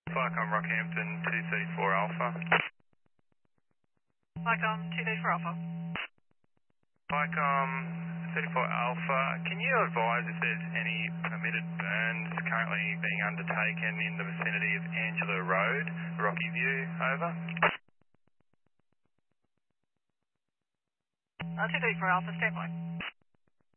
Flycom Rockhampton 234 Alpha. Flycom 234 Alpha. Flycom 34 Alpha, can you advise if there's any permitted burns currently being undertaken in the vicinity of Angela Road, Rocky View, over? 234 Alpha, stand by.